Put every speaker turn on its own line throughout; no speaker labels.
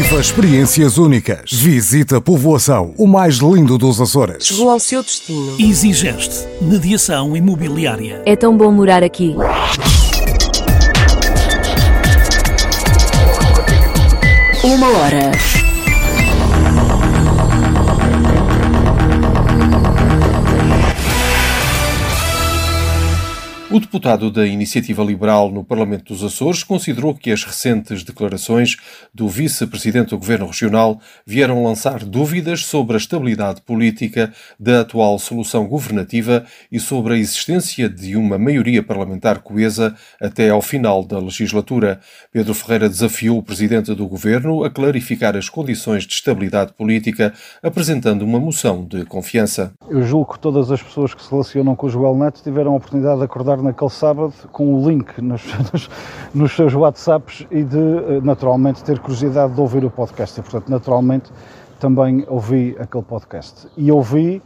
Viva experiências únicas. Visita a povoação, o mais lindo dos Açores.
Chegou ao seu destino.
Exigeste mediação imobiliária.
É tão bom morar aqui.
Uma hora.
O deputado da Iniciativa Liberal no Parlamento dos Açores considerou que as recentes declarações do vice-presidente do Governo Regional vieram lançar dúvidas sobre a estabilidade política da atual solução governativa e sobre a existência de uma maioria parlamentar coesa até ao final da legislatura. Pedro Ferreira desafiou o presidente do Governo a clarificar as condições de estabilidade política, apresentando uma moção de confiança.
Eu julgo que todas as pessoas que se relacionam com o Joel Neto tiveram a oportunidade de acordar naquele sábado com o link nos seus WhatsApps e de, naturalmente, ter curiosidade de ouvir o podcast. E, portanto, naturalmente, também ouvi aquele podcast. E ouvi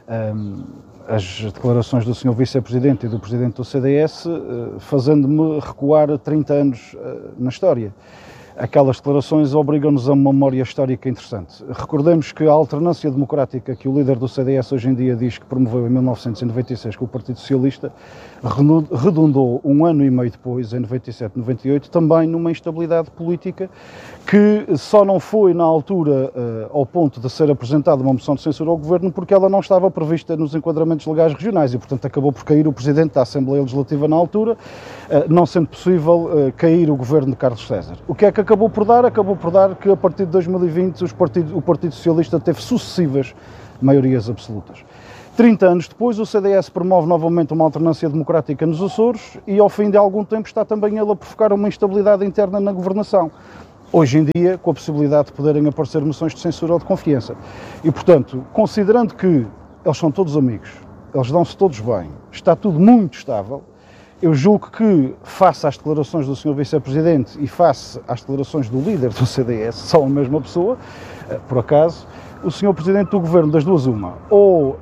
as declarações do Sr. Vice-Presidente e do Presidente do CDS fazendo-me recuar 30 anos na história. Aquelas declarações obrigam-nos a uma memória histórica interessante. Recordemos que a alternância democrática que o líder do CDS hoje em dia diz que promoveu em 1996 com o Partido Socialista redundou um ano e meio depois, em 97, 98, também numa instabilidade política que só não foi na altura ao ponto de ser apresentada uma moção de censura ao Governo porque ela não estava prevista nos enquadramentos legais regionais e, portanto, acabou por cair o Presidente da Assembleia Legislativa na altura, não sendo possível cair o Governo de Carlos César. O que é que acabou por dar? Acabou por dar que a partir de 2020 o Partido Socialista teve sucessivas maiorias absolutas. 30 anos depois o CDS promove novamente uma alternância democrática nos Açores e ao fim de algum tempo está também ele a provocar uma instabilidade interna na governação. Hoje em dia, com a possibilidade de poderem aparecer moções de censura ou de confiança. E, portanto, considerando que eles são todos amigos, eles dão-se todos bem, está tudo muito estável, eu julgo que, face às declarações do Sr. Vice-Presidente e face às declarações do líder do CDS, são a mesma pessoa, por acaso, o Sr. Presidente do Governo, das duas uma, ou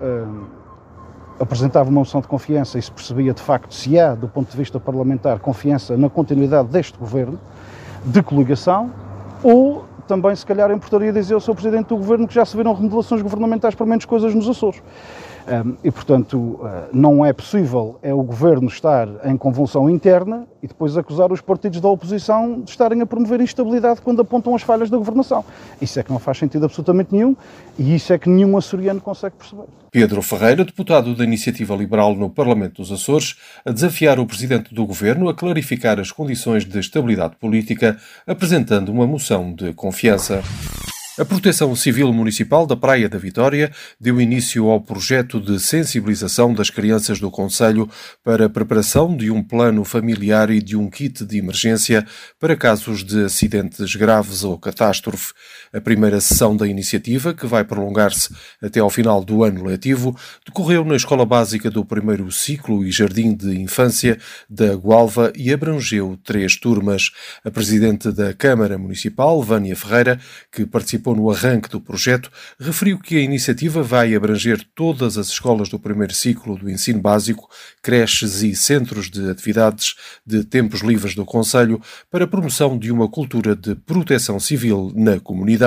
apresentava uma moção de confiança e se percebia de facto se há, do ponto de vista parlamentar, confiança na continuidade deste Governo, de coligação, ou também, se calhar, importaria dizer ao Sr. Presidente do Governo que já se viram remodelações governamentais para menos coisas nos Açores. E, portanto, não é possível o Governo estar em convulsão interna e depois acusar os partidos da oposição de estarem a promover instabilidade quando apontam as falhas da governação. Isso é que não faz sentido absolutamente nenhum e isso é que nenhum açoriano consegue perceber.
Pedro Ferreira, deputado da Iniciativa Liberal no Parlamento dos Açores, a desafiar o Presidente do Governo a clarificar as condições de estabilidade política, apresentando uma moção de confiança. A Proteção Civil Municipal da Praia da Vitória deu início ao projeto de sensibilização das crianças do concelho para a preparação de um plano familiar e de um kit de emergência para casos de acidentes graves ou catástrofe. A primeira sessão da iniciativa, que vai prolongar-se até ao final do ano letivo, decorreu na Escola Básica do Primeiro Ciclo e Jardim de Infância da Gualva e abrangeu 3 turmas. A Presidente da Câmara Municipal, Vânia Ferreira, que participou no arranque do projeto, referiu que a iniciativa vai abranger todas as escolas do primeiro ciclo do ensino básico, creches e centros de atividades de tempos livres do concelho para a promoção de uma cultura de proteção civil na comunidade.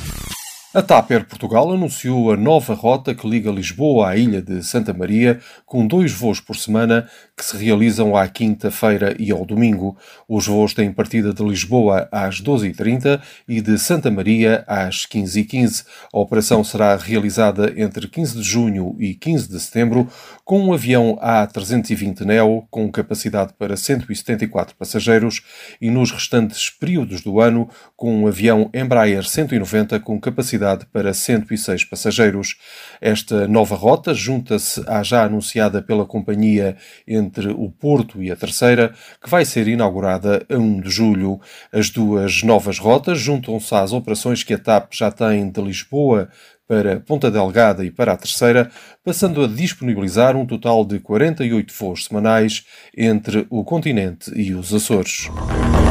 A TAP Air Portugal anunciou a nova rota que liga Lisboa à ilha de Santa Maria, com 2 voos por semana que se realizam à quinta-feira e ao domingo. Os voos têm partida de Lisboa às 12h30 e de Santa Maria às 15h15. A operação será realizada entre 15 de junho e 15 de setembro, com um avião A320neo com capacidade para 174 passageiros e nos restantes períodos do ano com um avião Embraer 190 com capacidade para 106 passageiros. Esta nova rota junta-se à já anunciada pela companhia entre o Porto e a Terceira, que vai ser inaugurada a 1 de julho. As duas novas rotas juntam-se às operações que a TAP já tem de Lisboa para Ponta Delgada e para a Terceira, passando a disponibilizar um total de 48 voos semanais entre o continente e os Açores.